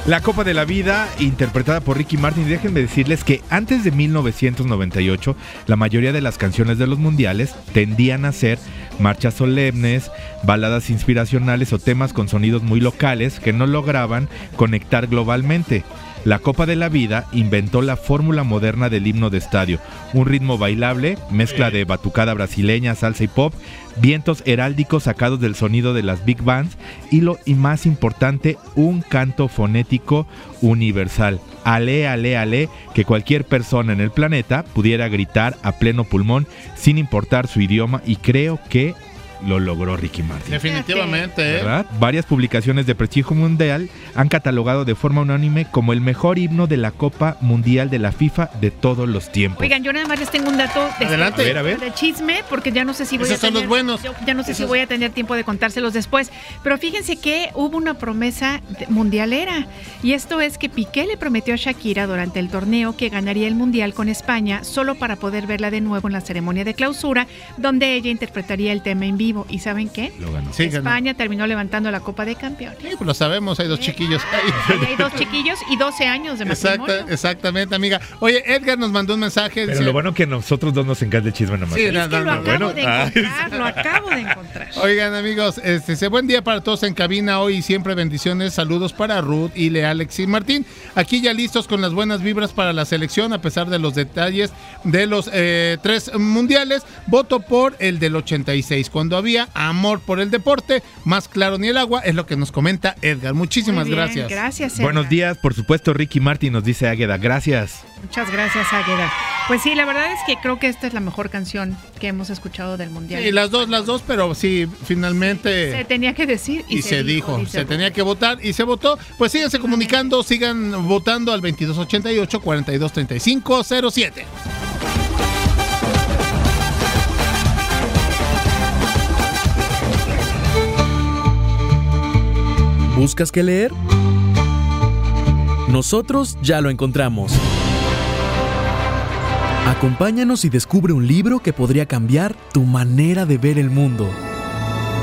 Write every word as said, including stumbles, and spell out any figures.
La Copa de la Vida, interpretada por Ricky Martin. Déjenme decirles que antes de mil novecientos noventa y ocho, la mayoría de las canciones de los mundiales tendían a ser marchas solemnes, baladas inspiracionales o temas con sonidos muy locales que no lograban conectar globalmente. La Copa de la Vida inventó la fórmula moderna del himno de estadio, un ritmo bailable, mezcla de batucada brasileña, salsa y pop, vientos heráldicos sacados del sonido de las big bands y lo y más importante, un canto fonético universal. Ale, ale, ale, que cualquier persona en el planeta pudiera gritar a pleno pulmón sin importar su idioma, y creo que lo logró Ricky Martin. Definitivamente, ¿eh? ¿Verdad? Varias publicaciones de prestigio mundial han catalogado de forma unánime como el mejor himno de la Copa Mundial de la FIFA de todos los tiempos. Oigan, yo nada más les tengo un dato de, Adelante. A ver, a ver. de chisme, porque ya no sé si voy Esos a tener, son los buenos. yo ya no sé Esos... si voy a tener tiempo de contárselos después, pero fíjense que hubo una promesa de- mundialera, y esto es que Piqué le prometió a Shakira durante el torneo que ganaría el Mundial con España solo para poder verla de nuevo en la ceremonia de clausura, donde ella interpretaría el tema en vivo. ¿Y saben qué? Lo ganó. Sí, ganó. España terminó levantando la Copa de Campeones. Sí, pues lo sabemos, hay dos chiquillos. Ahí hay dos chiquillos y doce años de matrimonio. Exacta, exactamente, amiga. Oye, Edgar nos mandó un mensaje. Pero dice- lo bueno que a nosotros dos nos encanta el chisme nomás. Sí, Es no, que no, lo no, acabo bueno. de Ah. encontrar, lo acabo de encontrar. Oigan, amigos, este, dice, buen día para todos en cabina hoy y siempre bendiciones. Saludos para Ruth, Ile, Alex y Martín. Aquí ya listos con las buenas vibras para la selección, a pesar de los detalles de los eh, tres mundiales. Voto por el del ochenta y seis, cuando había amor por el deporte, más claro ni el agua, es lo que nos comenta Edgar. Muchísimas Muy bien, gracias. Gracias, Edgar. Buenos días, por supuesto, Ricky Martin, nos dice Águeda. Gracias. Muchas gracias, Águeda. Pues sí, la verdad es que creo que esta es la mejor canción que hemos escuchado del Mundial. Sí, las dos, las dos, pero sí, finalmente... Se tenía que decir y, Y se dijo, dice se Ruth. tenía que votar y se votó. Pues síganse comunicando, sigan votando al veintidós ochenta y ocho, cuarenta y dos treinta y cinco cero siete. ¿Buscas qué leer? Nosotros ya lo encontramos. Acompáñanos y descubre un libro que podría cambiar tu manera de ver el mundo.